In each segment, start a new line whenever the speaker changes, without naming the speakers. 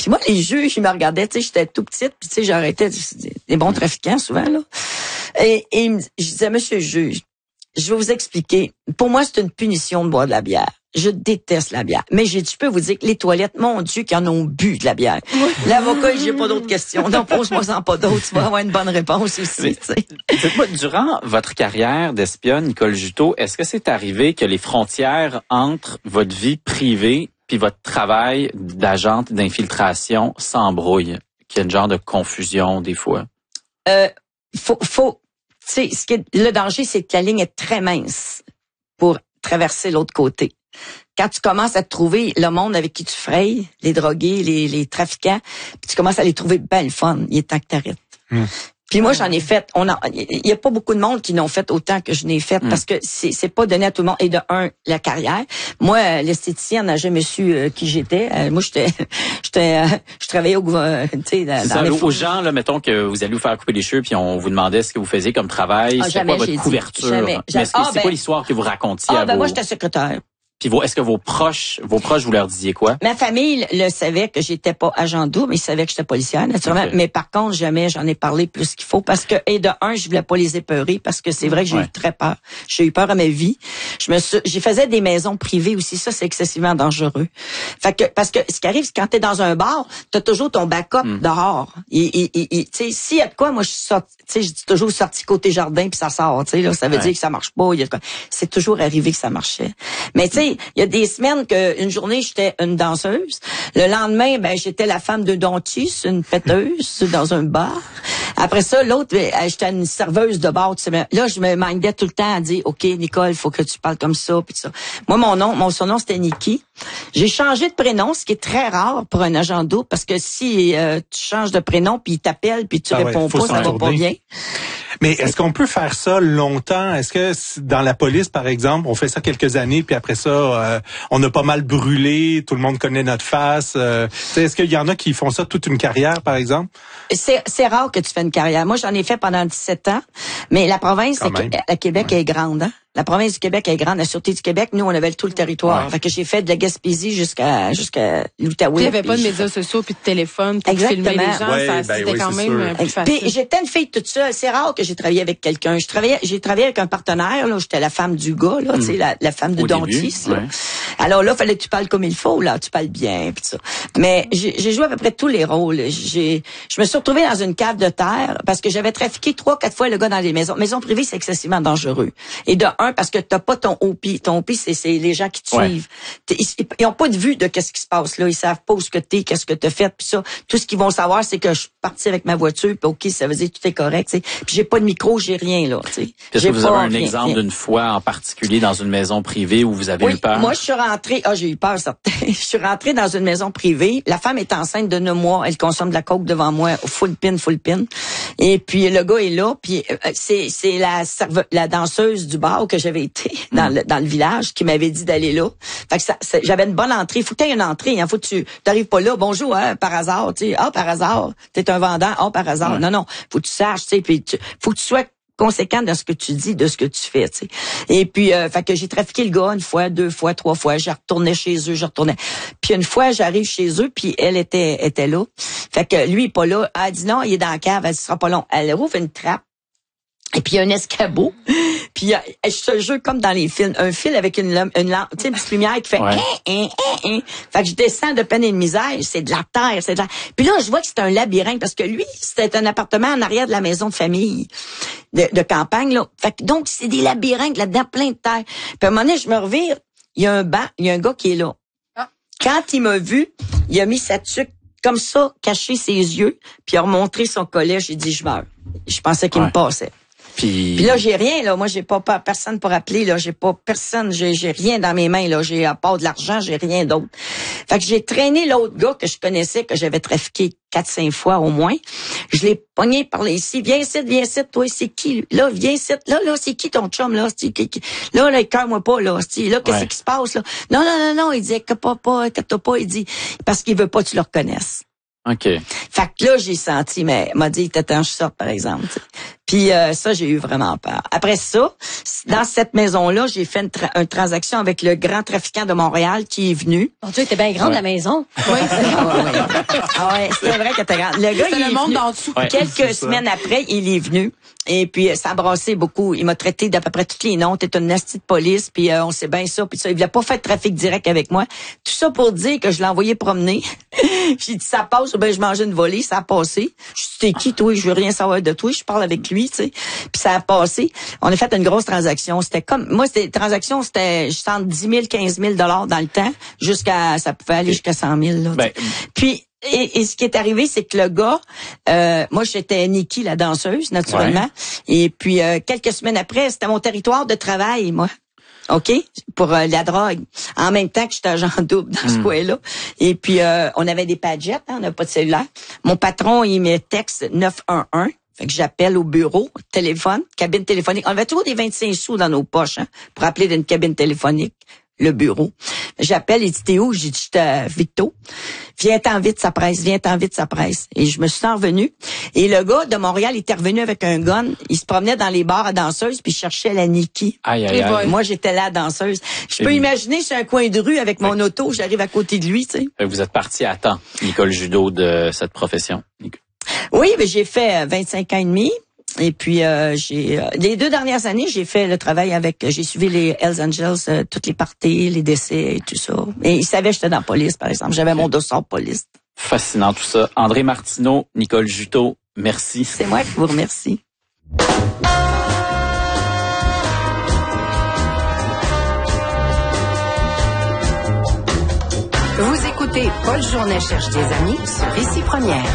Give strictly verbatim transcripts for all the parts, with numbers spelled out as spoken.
Puis moi, les juges, ils me regardaient, tu sais, j'étais tout petite, puis tu sais, j'arrêtais des bons trafiquants souvent, là. Et, et je disais, monsieur le juge, je vais vous expliquer. Pour moi, c'est une punition de boire de la bière. Je déteste la bière. Mais j'ai, je peux vous dire que les toilettes, mon Dieu, qui en ont bu de la bière. L'avocat, j'ai pas d'autres questions. Non, pose-moi-en pas d'autres. Tu vas avoir une bonne réponse aussi, tu sais.
Dites-moi, durant votre carrière d'espionne, Nicole Juteau, est-ce que c'est arrivé que les frontières entre votre vie privée puis votre travail d'agente d'infiltration s'embrouillent? Qu'il y a une genre de confusion, des fois?
Euh, faut, faut, tu sais, ce qui est, le danger, c'est que la ligne est très mince pour traverser l'autre côté. Quand tu commences à te trouver le monde avec qui tu frayes, les drogués, les, les trafiquants, puis tu commences à les trouver ben le fun, il est temps que t'arrêtes. Mmh. Puis moi, j'en ai fait. On a, il y a pas beaucoup de monde qui n'ont fait autant que je n'ai fait mmh. parce que c'est, c'est pas donné à tout le monde. Et de un, la carrière. Moi, l'esthéticienne n'a jamais su euh, qui j'étais. Euh, moi, j'étais, j'étais, euh, je travaillais au, euh, tu sais, dans,
dans
les
aux gens là, mettons que vous allez vous faire couper les cheveux, puis on vous demandait ce que vous faisiez comme travail, ah, c'est quoi votre couverture. Jamais, jamais. Mais est-ce que ah, c'est ben, quoi l'histoire que vous racontiez
ah,
à
ben
vos...
moi, j'étais secrétaire.
Puis vos, est-ce que vos proches, vos proches, vous leur disiez quoi?
Ma famille le savait que j'étais pas agent double, mais ils savaient que j'étais policière, naturellement. Okay. Mais par contre, jamais j'en ai parlé plus qu'il faut parce que, et de un, je voulais pas les épeurer parce que c'est vrai que j'ai ouais. eu très peur. J'ai eu peur à ma vie. Je me suis, j'ai faisais des maisons privées aussi. Ça, c'est excessivement dangereux. Fait que, parce que ce qui arrive, c'est quand t'es dans un bar, t'as toujours ton backup mm. dehors. Et, et, et, et tu sais, s'il y a de quoi, moi, je suis sorti, tu sais, j'ai toujours sorti côté jardin puis ça sort, tu sais, là, ça veut ouais. dire que ça marche pas. Il y a de quoi. C'est toujours arrivé que ça marchait. Mais tu sais, il y a des semaines que une journée j'étais une danseuse, le lendemain ben j'étais la femme de dentiste, une péteuse dans un bar. Après ça l'autre j'étais une serveuse de bar, tu sais. Là je me mindais tout le temps à dire OK Nicole, faut que tu parles comme ça puis ça. Moi mon nom, mon surnom c'était Nikki. J'ai changé de prénom, ce qui est très rare pour un agent double parce que si euh, tu changes de prénom puis il t'appelle puis tu ah réponds ouais, pas, ça va pas bien.
Mais est-ce qu'on peut faire ça longtemps? Est-ce que dans la police, par exemple, on fait ça quelques années, puis après ça, euh, on a pas mal brûlé, tout le monde connaît notre face? Euh, est-ce qu'il y en a qui font ça toute une carrière, par exemple?
C'est, c'est rare que tu fais une carrière. Moi, j'en ai fait pendant dix-sept ans, mais la province, le Québec ouais. est grande, hein? La province du Québec est grande. La Sûreté du Québec, nous, on avait tout le territoire. Ouais. Fait que j'ai fait de la Gaspésie jusqu'à jusqu'à l'Outaouais.
Il n'y avait pas de médias sociaux puis de téléphone pour filmer les gens. Ouais, ça, ben c'était oui, quand même plus facile.
Puis j'étais une fille toute seule. C'est rare que j'ai travaillé avec quelqu'un. Je travaillais, j'ai travaillé avec un partenaire. Là, j'étais la femme du gars, là, mm. tu sais, la, la femme du dentiste. Ouais. Alors là, fallait que tu parles comme il faut. Là, tu parles bien, puis ça. Mais j'ai, j'ai joué à peu près tous les rôles. J'ai, je me suis retrouvée dans une cave de terre parce que j'avais trafiqué trois, quatre fois le gars dans les maisons. Maisons privées, c'est excessivement dangereux. Et de un, parce que t'as pas ton O P. Ton O P, c'est, c'est les gens qui te ouais. suivent. Ils, ils ont pas de vue de qu'est-ce qui se passe là. Ils savent pas où ce que t'es, qu'est-ce que t'as fait, puis ça. Tout ce qu'ils vont savoir, c'est que je suis partie avec ma voiture, puis OK, ça veut dire que tout est correct, tu sais. Puis j'ai pas de micro, j'ai rien là, tu sais.
Est-ce que vous avez un rien, exemple rien. D'une fois en particulier dans une maison privée où vous avez
oui,
eu peur?
Moi, je suis rentrée, ah, j'ai eu peur, certain. Je suis rentrée dans une maison privée. La femme est enceinte de neuf mois. Elle consomme de la coke devant moi, full pin, full pin. Et puis le gars est là, puis euh, c'est c'est la serve, la danseuse du bar que j'avais été dans mm. le dans le village qui m'avait dit d'aller là. Fait que ça, ça j'avais une bonne entrée. Faut que tu aies une entrée, hein. Faut que tu t'arrives pas là. Bonjour, hein, par hasard, tu sais. Ah, par hasard. T'es un vendeur. Ah, par hasard. Ouais. Non, non. Faut que tu saches, tu sais. Puis tu, faut que tu sois conséquent de ce que tu dis, de ce que tu fais, tu sais. Et puis, euh, fait que j'ai trafiqué le gars une fois, deux fois, trois fois. Je retournais chez eux, je retournais. Puis une fois, j'arrive chez eux, puis elle était était là. Fait que lui, il est pas là. Elle dit non, il est dans la cave. Elle dit, ce sera pas long. Elle rouvre une trappe. Et puis il y a un escabeau, puis je te jure comme dans les films, un fil avec une lampe, une lampe, tu sais, une petite lumière qui fait ouais. hein, hein, hein, hein. Fait que je descends de peine et de misère, c'est de la terre, c'est de la... Puis là, je vois que c'est un labyrinthe parce que lui, c'était un appartement en arrière de la maison de famille de, de campagne là. Fait que donc c'est des labyrinthes là-dedans plein de terre. Puis à un moment donné, je me revire, il y a un banc, il y a un gars qui est là. Ah. Quand il m'a vu, il a mis sa tuque comme ça, caché ses yeux, puis il a remontré son collet, j'ai dit je meurs. Je pensais qu'il ouais. me passait.
Puis...
Puis là, j'ai rien, là. Moi, j'ai pas, pas personne pour appeler, là. J'ai pas personne, j'ai, j'ai rien dans mes mains, là. J'ai, à part de l'argent, j'ai rien d'autre. Fait que j'ai traîné l'autre gars que je connaissais, que j'avais trafiqué quatre, cinq fois au moins. Je l'ai pogné par les ici. Viens ici, viens ici, toi, c'est qui? Là, viens ici. Là, là, c'est qui ton chum, là? C'est qui, qui? Là, là, écoeure-moi pas, là. C'est, là, qu'est-ce ouais. qui se passe, là? Non, non, non, non. Il dit, que pas, pas, que t'as pas. Il dit, parce qu'il veut pas que tu le reconnaisses.
OK.
Fait que là, j'ai senti, mais m'a dit, t'attends, je sors, par exemple. T'sais. Puis euh, ça, j'ai eu vraiment peur. Après ça, dans cette maison-là, j'ai fait une, tra- une transaction avec le grand trafiquant de Montréal qui est venu.
Mon Dieu, t'es bien grande
ouais.
la maison.
Oui, c'est ah ouais, c'est vrai que t'es grande. Le gars,
c'est
il
le
est
monde
venu.
d'en dessous.
Ouais.
Quelques semaines après, il est venu. Et puis, ça a brassé beaucoup. Il m'a traité d'à peu près tous les noms. T'es une nasty de police, puis euh, on sait bien ça, puis ça. Il voulait pas faire de trafic direct avec moi. Tout ça pour dire que je l'ai envoyé promener. J'ai dit, ça passe, ou ben je mangeais une volée, ça a passé. Je dis, t'es qui, toi? Je veux rien savoir de toi. Je parle avec lui, tu sais. Puis ça a passé. On a fait une grosse transaction. C'était comme, moi, c'était, transaction, c'était, je sens dix mille, quinze mille dollars dans le temps, jusqu'à, ça pouvait aller jusqu'à cent mille, là.
Ben,
puis, Et, et ce qui est arrivé, c'est que le gars, euh, moi j'étais Nikki, la danseuse, naturellement. Ouais. Et puis euh, quelques semaines après, c'était mon territoire de travail, moi. OK? Pour euh, la drogue. En même temps que j'étais agent double dans mm. ce coin-là. Et puis euh, on avait des padgettes, hein, on n'a pas de cellulaire. Mon patron, il me texte neuf un un. Fait que j'appelle au bureau, téléphone, cabine téléphonique. On avait toujours des vingt-cinq sous dans nos poches, hein, pour appeler d'une cabine téléphonique. Le bureau. J'appelle, il dit, t'es où? J'ai dit, j'étais à Victo. Viens-t'en vite, ça presse. Viens-t'en vite, ça presse. Et je me suis revenu. Et le gars de Montréal, il était revenu avec un gun. Il se promenait dans les bars à danseuses, puis il cherchait la Nikki.
Aïe, aïe, aïe.
Moi, j'étais là, danseuse. Je peux
Et
imaginer, sur un coin de rue avec mon
oui.
auto, j'arrive à côté de lui, tu sais.
Vous êtes parti à temps, Nicole Judeau, de cette profession.
Oui, mais j'ai fait vingt-cinq ans et demi. Et puis euh, j'ai euh, les deux dernières années, j'ai fait le travail avec j'ai suivi les Hells Angels, euh, toutes les parties, les décès et tout ça. Et ils savaient que j'étais dans la police, par exemple. J'avais mon dossier de police.
Fascinant tout ça. André Martineau, Nicole Juteau, merci.
C'est moi qui vous remercie.
Vous écoutez Paul Journet cherche des amis sur Ici Première.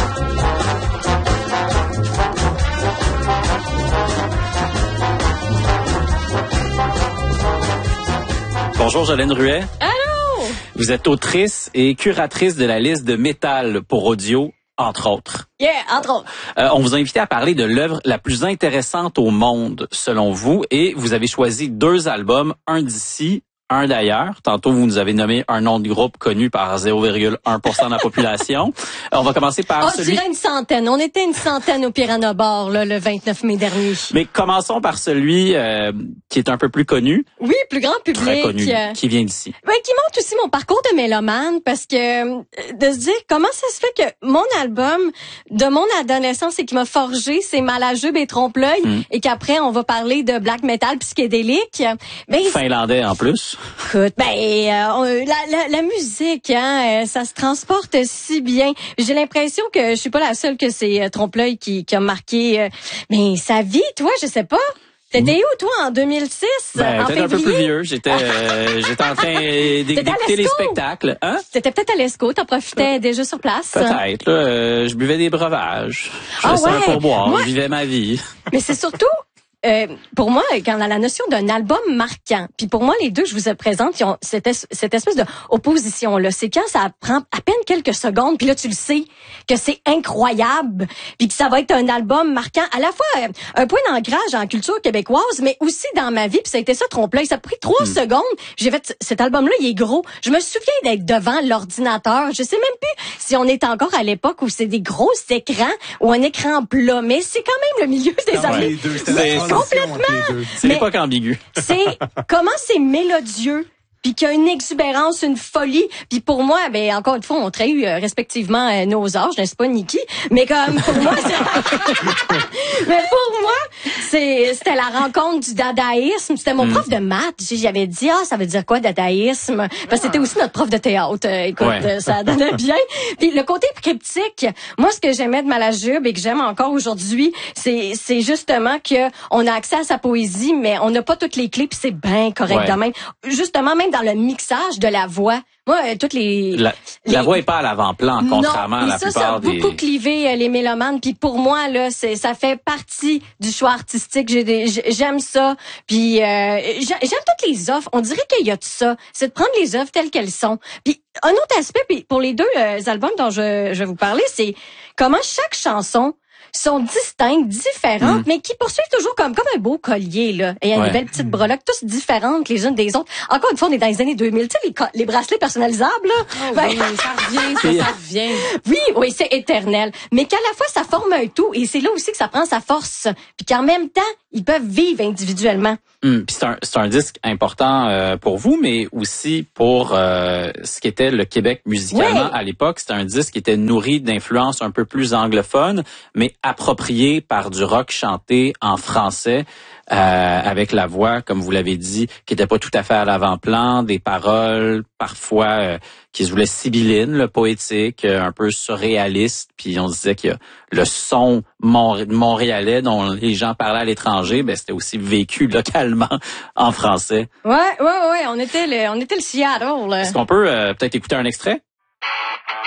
Bonjour Jolène Ruet.
Allô?
Vous êtes autrice et curatrice de la liste de métal pour audio, entre autres.
Yeah, entre autres.
Euh, on vous a invité à parler de l'œuvre la plus intéressante au monde, selon vous, et vous avez choisi deux albums, un d'ici, un d'ailleurs. Tantôt, vous nous avez nommé un nom de groupe connu par zéro virgule un pour cent de la population. On va commencer par
oh,
celui...
Je dirais une centaine. On était une centaine au Piranha Bar, là, le vingt-neuf mai dernier.
Mais commençons par celui euh, qui est un peu plus connu.
Oui, plus grand public.
Très connu,
euh...
qui vient d'ici.
Ben, qui montre aussi mon parcours de mélomane, parce que euh, de se dire comment ça se fait que mon album de mon adolescence et qui m'a forgé, c'est Malajube et Trompe-l'œil, mm. et qu'après, on va parler de black metal psychédélique. Ben,
finlandais en plus.
Écoute, ben euh, la, la, la musique, hein, ça se transporte si bien. J'ai l'impression que je suis pas la seule que c'est euh, Trompe-l'œil qui, qui a marqué. Euh, mais sa vie, toi, je sais pas. T'étais où, toi, en deux mille six?
Ben,
en
peut-être
février?
un peu plus vieux. J'étais, euh, j'étais en train d'écouter les spectacles. Hein?
T'étais peut-être à l'Esco, t'en profitais euh, déjà sur place.
Peut-être, là. Euh, je buvais des breuvages. Je
ah
faisais
ouais.
un pourboire.
Moi...
Je vivais ma vie.
Mais c'est surtout... Euh, pour moi, quand on a la notion d'un album marquant, puis pour moi, les deux, je vous présente, ils ont cette, es- cette espèce de opposition-là. C'est quand ça prend à peine quelques secondes, puis là, tu le sais, que c'est incroyable, puis que ça va être un album marquant, à la fois euh, un point d'ancrage en culture québécoise, mais aussi dans ma vie, puis ça a été ça, Trompe-l'œil. Ça a pris trois mm. secondes. J'ai fait, cet album-là, il est gros. Je me souviens d'être devant l'ordinateur. Je sais même plus si on est encore à l'époque où c'est des gros écrans ou un écran plat, mais c'est quand même le milieu des
ah
années.
Ouais.
Complètement.
C'est l'époque ambiguë.
C'est comment c'est mélodieux. Puis qu'il y a une exubérance, une folie. Puis pour moi, ben encore une fois, on trahit euh, respectivement euh, nos âges, n'est-ce pas, Nikki? Mais comme pour moi, c'est... mais pour moi, c'est c'était la rencontre du dadaïsme. C'était mon mm. prof de maths. J'avais dit ah, ça veut dire quoi dadaïsme? Parce que c'était aussi notre prof de théâtre. Euh, écoute, ouais. euh, ça donnait bien. Puis le côté cryptique, moi, ce que j'aimais de Malajube et que j'aime encore aujourd'hui, c'est c'est justement que on a accès à sa poésie, mais on n'a pas toutes les clés. Puis c'est bien correct ouais. de même. Justement, même dans le mixage de la voix. Moi, euh, toutes les...
La,
les...
la voix est pas à l'avant-plan, contrairement
non,
à la
ça,
plupart
ça a
des...
beaucoup clivé euh, les mélomanes. Puis pour moi, là, c'est ça fait partie du choix artistique. J'ai des, j'aime ça. Puis euh, j'aime toutes les offres. On dirait qu'il y a de ça. C'est de prendre les offres telles qu'elles sont. Puis un autre aspect, puis pour les deux euh, albums dont je, je vais vous parler, c'est comment chaque chanson sont distinctes, différentes, mm. mais qui poursuivent toujours comme comme un beau collier là. Et il y a ouais. une belle petite breloque, tous différentes les unes des autres. Encore une fois, on est dans les années deux mille, tu sais, les, les bracelets personnalisables là.
Oh, ben, oui, ça revient, ça, ça revient.
Oui, oui, c'est éternel. Mais qu'à la fois, ça forme un tout, et c'est là aussi que ça prend sa force. Puis qu'en même temps, ils peuvent vivre individuellement.
Hum, puis c'est un, c'est un disque important euh, pour vous, mais aussi pour euh, ce qu'était le Québec musicalement ouais. à l'époque. C'était un disque qui était nourri d'influences un peu plus anglophones, mais approprié par du rock chanté en français. Euh, avec la voix, comme vous l'avez dit, qui était pas tout à fait à l'avant-plan, des paroles parfois euh, qui se voulaient sibyllines, le poétique, euh, un peu surréaliste. Puis on disait que le son mont- montréalais dont les gens parlaient à l'étranger, ben c'était aussi vécu localement en français.
Ouais, ouais, ouais, on était le, on était le Seattle.
Est-ce qu'on peut euh, peut-être écouter un extrait?